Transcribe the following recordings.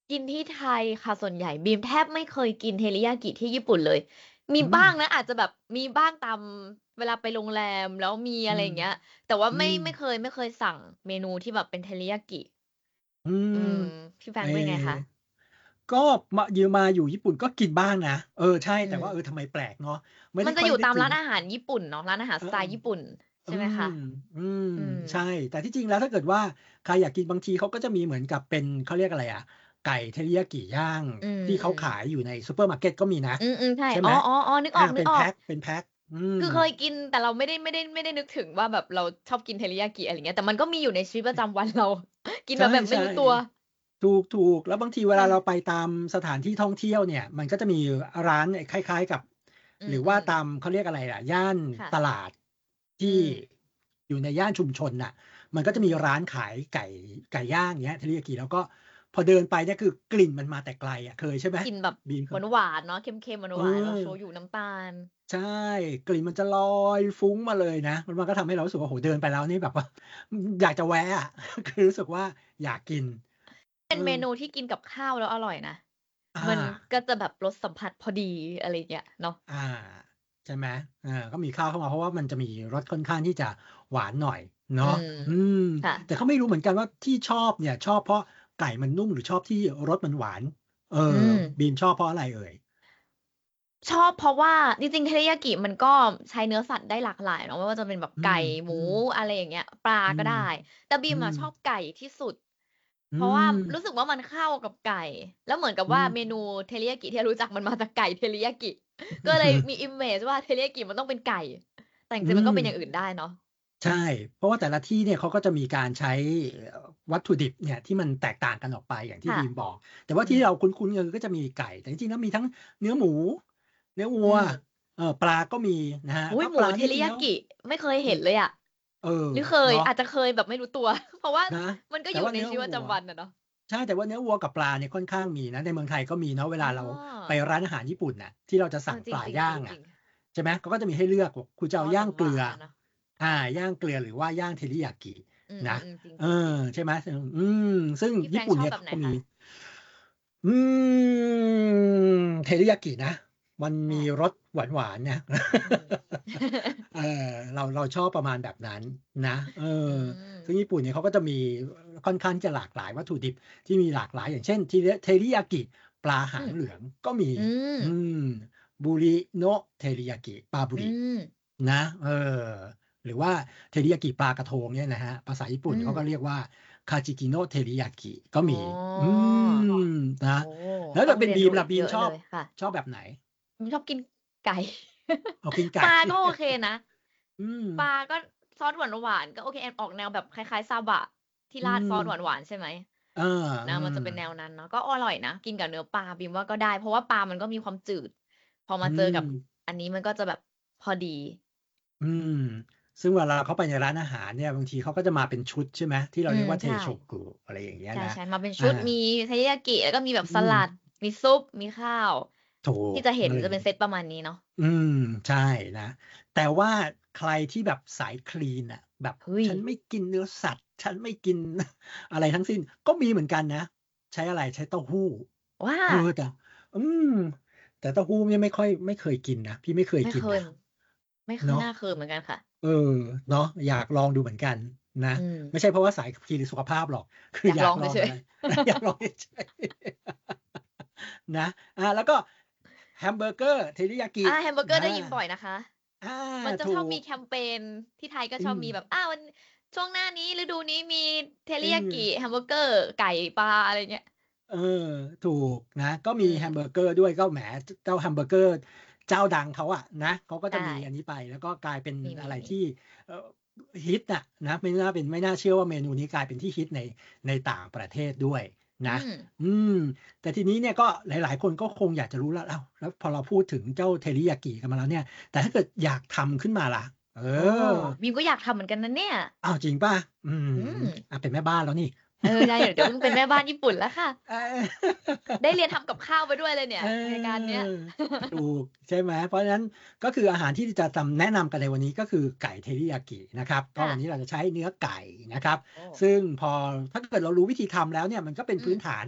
กินที่ไทยค่ะส่วนใหญ่บีมแทบไม่เคยกินเทริยากิที่ญี่ปุ่นเลยมีอืมบ้างนะอาจจะแบบมีบ้างตามเวลาไปโรงแรมแล้วมีอืมอะไรอย่างเงี้ยแต่ว่าอืมไม่เคยสั่งเมนูที่แบบเป็นเทริยากิอือืมมพี่แฟเองเป็นไงคะอก็มาอยู่ญี่ปุ่นก็กินบ้างนะใช่อืแต่ว่ามทำไมแปลกเนาะไม่ได้มันจะอยู่ตามค่อยนึกถึงร้านอาหารญี่ปุ่นเนาะร้านอาหารเออสไตล์ญี่ปุ่นอืมใช่ไหมคะอืมอืมใช่แต่ที่จริงแล้วถ้าเกิดว่าใครอยากกินบางทีเขาก็จะมีเหมือนกับเป็นเขาเรียกอะไรอะไก่เทริยากิย่างอืมที่เขาอืมขายอยู่ในซูเปอร์มาร์เก็ตก็มีนะใช่ใช่ไหมอ๋อนึกออกนึกออกเป็นแพ็คอืมคือเคยกินแต่เราไม่ได้นึกถึงว่าแบบเราชอบกินเทริยากิอะไรเงี้ยแต่มันก็มีอยู่ในชีวิตประจำวันเรากินใช่แบบไม่ใช่รู้ตัวถูกแล้วบางทีเวลาเราไปค่ะตามสถานที่ท่องเที่ยวเนี่ยมันก็จะมีร้านคล้ายๆกับหรือว่าอืมอืมตามเขาเรียกอะไรล่ะย่านค่ะตลาดที่อืมอยู่ในย่านชุมชนน่ะมันก็จะมีอืมร้านขายไก่ย่างเงี้ยเทริยากิแล้วก็พอเดินไปเนี่ยคือกลิ่นมันมาแต่ไกลอ่ะเคยใช่ไหมกินแบบบีนเคยหวานหวานเนาะเค็มๆหวานเอหวานแบบโชยุอน้ำตาลใช่กลิ่นมันจะลอยฟุ้งมาเลยนะมันก็ทำให้เรารู้สึกว่าโหเดินไปแล้วนี่แบบว่าอยากจะแวะอะคือรู้สึกว่าอยากกินเออเป็นเมนูที่กินกับข้าวแล้วอร่อยนะอ่ามันก็จะแบบรสสัมผัสพอดีอะไรเงี้ยเนาะอ่าใช่ไหมก็มีข้าวเข้ามาเพราะว่ามันจะมีรสค่อนข้างที่จะหวานหน่อยอืเนาะมอืมค่ะแต่เขาไม่รู้เหมือนกันว่าที่ชอบเนี่ยชอบเพราะไก่มันนุ่มหรือชอบที่รสมันหวานเอออืมบีมชอบเพราะอะไรเอ่ยชอบเพราะว่าจริงๆเทริยากิมันก็ใช้เนื้อสัตว์ได้หลากหลายเนาะไม่ว่าจะเป็นแบบไก่อืมหมูอืมอะไรอย่างเงี้ยปลาอืมก็ได้แต่บีอืมมอะชอบไก่ที่สุดอืเพราะว่ามรู้สึกว่ามันเข้ากับไก่แล้วเหมือนกับอืมว่าเมนูเทริยากิที่รู้จักมันมาจากไก่เทริยากิก็เลยมีอิมเมจว่าเทริยากิมันต้องเป็นไก่แต่จอืริงๆมันก็มเป็นอย่างอื่นได้เนาะใช่เพราะว่าแต่ละที่เนี่ยเขาก็จะมีการใช้วัตถุดิบเนี่ยที่มันแตกต่างกันออกไปอย่างที่ค่ะบีมบอกแต่ว่าอืมที่เราคุ้นๆกันก็จะมีไก่แต่จริงๆแล้วมีทั้งเนื้อหมูเนื้อวัวอืมปลาก็มีนะฮะอุ้ยก็ปลาหมูเทนี่จริงแล้วริยากิไม่เคยเออเห็นเลยอะเออหรือเคยเนาะอาจจะเคยแบบไม่รู้ตัวเพราะว่านะมันก็แต่ว่าอยู่ในเนื้อวัวชีวิตประจำวันอะเนาะใช่แต่ว่าเนื้อวัวกับปลาเนี่ยค่อนข้างมีนะในเมืองไทยก็มีเนาะเวอ๋อลาเราไปร้านอาหารญี่ปุ่นน่ะที่เราจะสั่งปลาเออจริงจริงย่างอ่ะจริงจริงใช่ไหมเขาก็จะมีให้เลือกว่าคุณจะเอาซอสหวานหย่างเกลือวานนะเนาะอ่าย่างเกลือหรือว่าย่างเทริยากินะจริงเออจริงจริงใช่ไหมอืมซึ่งพี่แฟรงค์ชอบญี่ปุ่นเนี่ยเขาก็มีแบบไหนคะอืเทริยากินะมันมีค่ะรสหวานนะอืมเออเราชอบประมาณแบบนั้นนะอืซึ่งมญี่ปุ่นเนี่ยเขาก็จะมีค่อนข้างที่จะหลากหลายวัตถุดิบที่มีหลากหลายอย่างเช่นเทริยากิปลาหาอืมงเหลืองก็มีอืมอืมบุริโนเทริยากิปลาบุอืริมนะหรือว่าเทริยากิปลากระทงเนี่ยนะฮะภาษาญี่ปุ่นอืมเขาก็เรียกว่าคาจิกิโนเทริยากิก็อ๋มีอือมนะโอ้แล้วต้องถ้าเป็นบีมเรียนรู้อีกล่ะบีมชอบเยอะเลยค่ะแบบไหนผมชอบกินไก่เอากินปไก่ลาก็โอเคนะอืมปลาก็ซอสหวานหวานก็โอเคแอนออกแนวแบบคล้ายๆซาบะที่อืราดซมอสหวานหวานใช่ไหมเออนะอืมมันจะเป็นแนวนั้นเนาะก็อร่อยนะกินกับเนื้อปลาบิมว่าก็ได้เพราะว่าปลามันก็มีความจืดพออืมาเจอกับมอันนี้มันก็จะแบบพอดีอืมซึ่งเวลาเขาไปในร้านอาหารเนี่ยบางทีเขาก็จะมาเป็นชุดใช่ไหมที่เราเรียกว่าเทใช่โชกุอะไรอย่างเงี้ยใช่นะใช่มาเป็นอ่าชุดมีเทริยากิแล้วก็มีแบบอืมสลัดมีซุปมีข้าวถูที่กจะเห็นอะไรจะเป็นเซตประมาณนี้เนาะอืมใช่นะแต่ว่าใครที่แบบสายคลีนอ่ะแบบเฮ้ยฉันไม่กินเนื้อสัตว์ฉันไม่กินอะไรทั้งสิ้นก็มีเหมือนกันนะใช้อะไรใช้เต้าหู้ว่าแต่อืมแต่เต้าหู้เนี่ยไม่เคยกินนะพี่ไม่เคยไม่เคยกินนะไม่เคยเนาะน่าเคยเหมือนกันค่ะเออเนาะอยากลองดูเหมือนกันนะอืมไม่ใช่เพราะว่าสายคีหรือสุขภาพหรอกคืออยากอยากลองอะไรลองเฉยอยากลองเฉยๆนะแล้วก็แฮมเบอร์เกอร์เทริยากิแฮมเบอร์เกอร์อ่าได้ยินบ่อยนะคะอ่ามันจะถูชอบมีกแคมเปญที่ไทยก็อืมชอบมีแบบวันช่วงหน้านี้ฤดูนี้มีเทเอริยากิอแฮมเบอร์เกอร์ไก่ปลาอะไรเงี้ยเออถูกนะก็อืมีแฮมเบอร์มเกอร์ด้วยก็แหมเจ้าแฮมเบอร์เกอร์เจ้าดังเขาอะนะเขาก็จะใช่มีอันนี้ไปแล้วก็กลายเป็นมีอะไรที่เอ่อฮิตนะไม่น่าเชื่อว่าเมนูนี้กลายเป็นที่ฮิตในต่างประเทศด้วยนะอืมอืมแต่ทีนี้เนี่ยก็หลายๆคนก็คงอยากจะรู้แล้วพอเราพูดถึงเจ้าเทริยากิกันมาแล้วเนี่ยแต่ถ้าเกิดอยากทำขึ้นมาล่ะเออโอ้บีมก็อยากทำเหมือนกันนะเนี่ยอ้าวจริงป่ะอืมอืมเป็นแม่บ้านแล้วนี่ได้เดี๋ยวต้องเป็นแม่บ้านญี่ปุ่นแล้วค่ะเออได้เรียนทำกับข้าวไปด้วยเลยเนี่เยรายการออเนี้ยถูกใช่ไหมเพราะฉะนั้นก็คืออาหารที่จะแนะนำกันในวันนี้ก็คือไก่เทริยากินะครับก็ค่ะวันนี้เราจะใช้เนื้อไก่นะครับโอ้ซึ่งพอถ้าเกิดเรารู้วิธีทำแล้วเนี่ยมันก็เป็นอืมพื้นฐานน่ะ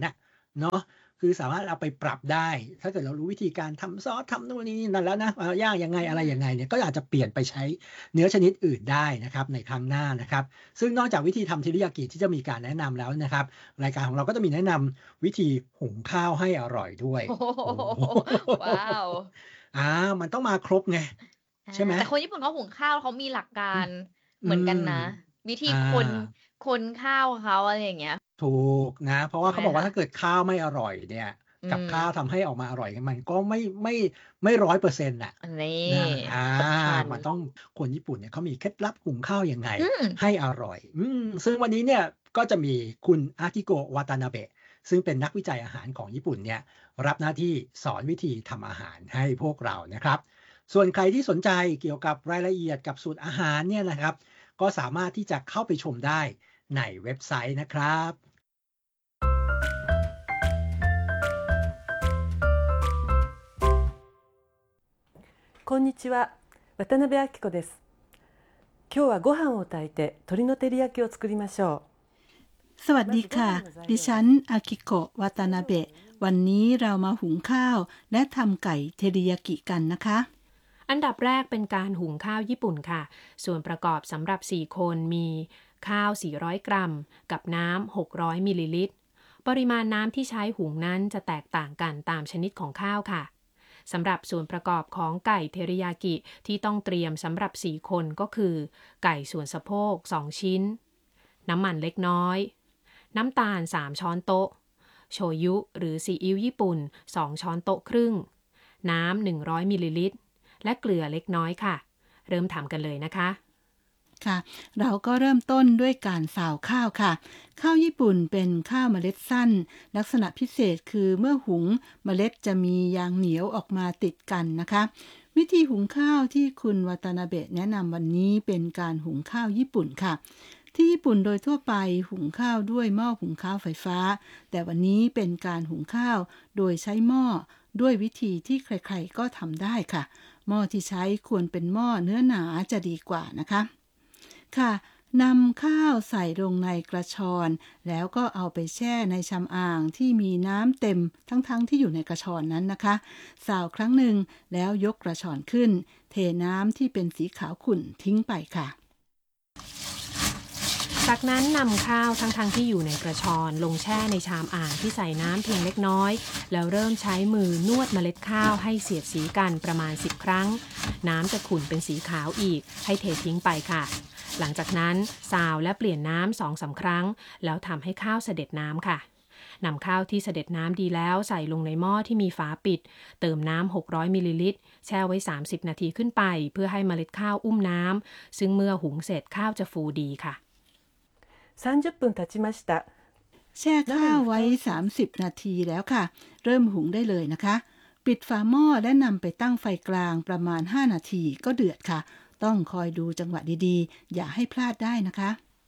เนาะคือสามารถเอาไปปรับได้ ถ้าเกิดเรารู้วิธีการทำซอสทำนู่นนี่นั่นแล้วนะย่างยังไงอะไรยังไงเนี่ยก็อาจจะเปลี่ยนไปใช้เนื้อชนิดอื่นได้นะครับในครั้งหน้านะครับซึ่งนอกจากวิธีทำเทริยากิที่จะมีการแนะนำแล้วนะครับรายการของเราก็จะมีแนะนำวิธีหุงข้าวให้อร่อยด้วยโอ้โโอ้โฮว้าฮวอามันต้องมาครบไงใช่ไหมแต่คนญี่ปุ่นเขาหุงข้าวเขามีหลักกาอืมรอืเหมือนกันมนะวิธีอาคนข้าวเขาอะไรอย่างเงี้ยถูกนะเพราะว่าใช่ไหมคะเขาบอกว่าถ้าเกิดข้าวไม่อร่อยเนี่ยอืกับข้าวมทำให้ออกมาอร่อยเนี่ยมันก็ไม่100%น่ะนี่นะสำคัญมันต้องคนญี่ปุ่นเนี่ยเขามีเคล็ดลับหุงข้าวยังไงอืมให้อร่อยซึ่งวันนี้เนี่ยก็จะมีคุณ Akiko Watanabe ซึ่งเป็นนักวิจัยอาหารของญี่ปุ่นเนี่ยรับหน้าที่สอนวิธีทำอาหารให้พวกเรานะครับส่วนใครที่สนใจเกี่ยวกับรายละเอียดกับสูตรอาหารเนี่ยนะครับก็สามารถที่จะเข้าไปชมได้ในเว็บไซต์นะครับこんにちは、渡辺明子です。今日はご飯を炊いて鶏の照り焼きを作りましょสวัสดีค่ะ ดิฉันอากิโกะวาตานาเบะวันนี้เรามาหุงข้าวและทำไก่เทริยากิกันนะคะอันดับแรกเป็นการหุงข้าวญี่ปุ่นค่ะ ส่วนประกอบสำหรับ 4 คนมีข้าว 400 กรัม กับน้ำ 600 มิลลิลิตร ปริมาณน้ำที่ใช้หุงนั้นจะแตกต่างกันตามชนิดของข้าวค่ะสำหรับส่วนประกอบของไก่เทริยากิที่ต้องเตรียมสำหรับ 4 คนก็คือ ไก่ส่วนสะโพก 2 ชิ้น น้ำมันเล็กน้อย น้ำตาล 3 ช้อนโต๊ะ โชยุหรือซีอิ๊วญี่ปุ่น 2 ช้อนโต๊ะครึ่ง น้ำ 100 มิลลิลิตร และเกลือเล็กน้อยค่ะ เริ่มทำกันเลยนะคะค่ะ เราก็เริ่มต้นด้วยการซาวข้าวค่ะ ข้าวญี่ปุ่นเป็นข้าวเมล็ดสั้น ลักษณะพิเศษคือเมื่อหุงเมล็ดจะมียางเหนียวออกมาติดกันนะคะ วิธีหุงข้าวที่คุณวาตานาเบะแนะนำวันนี้เป็นการหุงข้าวญี่ปุ่นค่ะ ที่ญี่ปุ่นโดยทั่วไปหุงข้าวด้วยหม้อหุงข้าวไฟฟ้า แต่วันนี้เป็นการหุงข้าวโดยใช้หม้อด้วยวิธีที่ใครๆก็ทำได้ค่ะ หม้อที่ใช้ควรเป็นหม้อเนื้อหนาจะดีกว่านะคะค่ะนำข้าวใส่ลงในกระชอนแล้วก็เอาไปแช่ในชำอ่างที่มีน้ำเต็มทั้งที่อยู่ในกระชอนนั้นนะคะซาวครั้งหนึ่งแล้วยกกระชอนขึ้นเทน้ำที่เป็นสีขาวขุ่นทิ้งไปค่ะจากนั้นนำข้าวทั้งที่อยู่ในกระชอนลงแช่ในชามอ่างที่ใส่น้ำเพียงเล็กน้อยแล้วเริ่มใช้มือนวดเมล็ดข้าวให้เสียดสีกันประมาณ10 ครั้งน้ำจะขุ่นเป็นสีขาวอีกให้เททิ้งไปค่ะหลังจากนั้นซาวและเปลี่ยนน้ำ 2-3 ครั้งแล้วทำให้ข้าวเสด็จน้ำค่ะนำข้าวที่เสด็จน้ำดีแล้วใส่ลงในหม้อที่มีฝาปิดเติมน้ำ600มิลลิลิตรแช่ไว้30นาทีขึ้นไปเพื่อให้เมล็ดข้าวอุ้มน้ำซึ่งเมื่อหุงเสร็จข้าวจะฟูดีค่ะう。30分経ちました。 แช่ข้าวไว้30นาทีแล้วค่ะเริ่มหุงได้เลยนะคะปิดฝาหม้อและนำไปตั้งไฟกลางประมาณ5นาทีก็เดือดค่ะต้องคอยดูจังหวะดีๆอย่าให้พลาดได้นะคะ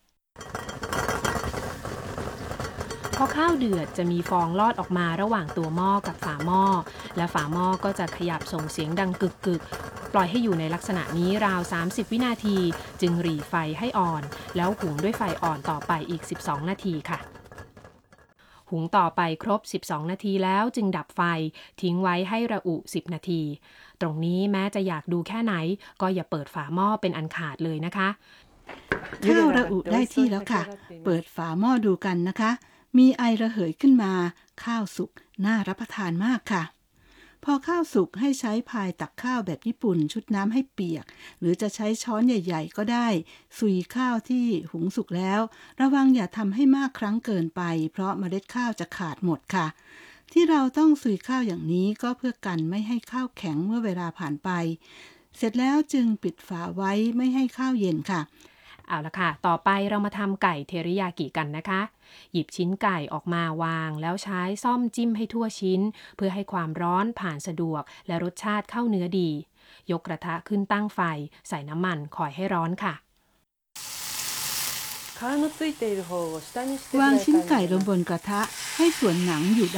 พอข้าวเดือดจะมีฟองลอดออกมาระหว่างตัวหม้อกับฝาหม้อและฝาหม้อก็จะขยับส่งเสียงดังกึกๆปล่อยให้อยู่ในลักษณะนี้ราว30วินาทีจึงหรี่ไฟให้อ่อนแล้วหุงด้วยไฟอ่อนต่อไปอีก12นาทีค่ะหุงต่อไปครบ12นาทีแล้วจึงดับไฟทิ้งไว้ให้ระอุ10นาทีตรงนี้แม้จะอยากดูแค่ไหนก็อย่าเปิดฝาหม้อเป็นอันขาดเลยนะคะข้าวระอุได้ที่แล้วค่ะเปิดฝาหม้อดูกันนะคะมีไอระเหยขึ้นมาข้าวสุกน่ารับประทานมากค่ะพอข้าวสุกให้ใช้พายตักข้าวแบบญี่ปุ่นชุบน้ำให้เปียกหรือจะใช้ช้อนใหญ่ๆก็ได้ซุยข้าวที่หุงสุกแล้วระวังอย่าทำให้มากครั้งเกินไปเพราะเมล็ดข้าวจะขาดหมดค่ะที่เราต้องซุยข้าวอย่างนี้ก็เพื่อกันไม่ให้ข้าวแข็งเมื่อเวลาผ่านไปเสร็จแล้วจึงปิดฝาไว้ไม่ให้ข้าวเย็นค่ะเอาละค่ะต่อไปเรามาทำไก่เทริยากิกันนะคะหยิบชิ้นไก่ออกมาวางแล้วใช้ซ่อมจิ้มให้ทั่วชิ้นเพื่อให้ความร้อนผ่านสะดวกและรสชาติเข้าเนื้อดียกกระทะขึ้นตั้งไฟใส่น้ำมันคอยให้ร้อนค่ะ皮のついている方を下にしてวางชิ้นไก่ลงบนกระทะให้ส่วนหนังอยู่